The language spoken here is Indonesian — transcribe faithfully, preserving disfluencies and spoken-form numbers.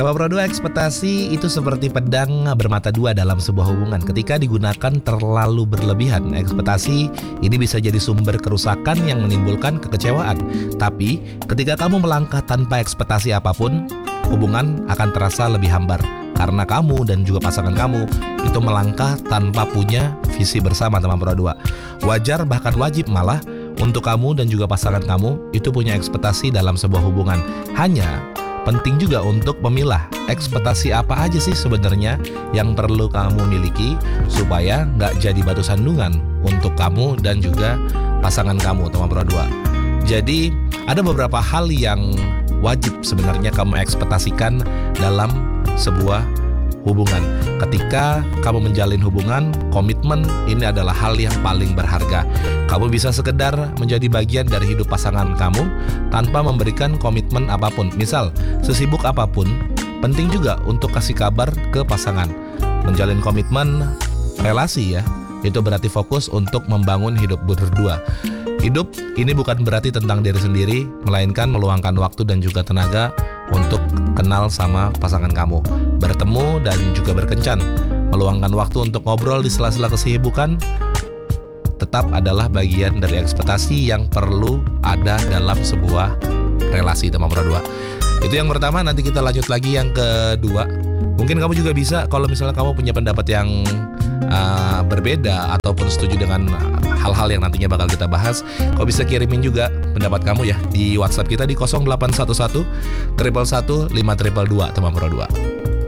Teman Pro dua, ekspektasi itu seperti pedang bermata dua dalam sebuah hubungan. Ketika digunakan terlalu berlebihan, ekspektasi ini bisa jadi sumber kerusakan yang menimbulkan kekecewaan. Tapi ketika kamu melangkah tanpa ekspektasi apapun, hubungan akan terasa lebih hambar. Karena kamu dan juga pasangan kamu itu melangkah tanpa punya visi bersama, teman Pro dua. Wajar bahkan wajib malah untuk kamu dan juga pasangan kamu itu punya ekspektasi dalam sebuah hubungan. Hanya penting juga untuk memilah ekspektasi apa aja sih sebenarnya yang perlu kamu miliki supaya nggak jadi batu sandungan untuk kamu dan juga pasangan kamu, teman Pro dua. Jadi ada beberapa hal yang wajib sebenarnya kamu ekspektasikan dalam sebuah hubungan. Ketika kamu menjalin hubungan, komitmen ini adalah hal yang paling berharga. Kamu bisa sekedar menjadi bagian dari hidup pasangan kamu tanpa memberikan komitmen apapun. Misal, sesibuk apapun, penting juga untuk kasih kabar ke pasangan. Menjalin komitmen relasi ya, itu berarti fokus untuk membangun hidup berdua. Hidup ini bukan berarti tentang diri sendiri, melainkan meluangkan waktu dan juga tenaga untuk kenal sama pasangan kamu, bertemu dan juga berkencan. Meluangkan waktu untuk ngobrol di sela-sela kesibukan tetap adalah bagian dari ekspektasi yang perlu ada dalam sebuah relasi, teman Pro dua. Itu yang pertama, nanti kita lanjut lagi yang kedua. Mungkin kamu juga bisa, kalau misalnya kamu punya pendapat yang uh, berbeda ataupun setuju dengan hal-hal yang nantinya bakal kita bahas, kau bisa kirimin juga pendapat kamu ya di WhatsApp kita di nol delapan satu satu satu satu satu lima dua dua dua, teman Pro dua.